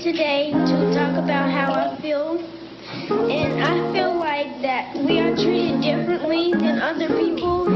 Today to talk about how I feel, and I feel like that we are treated differently than other people.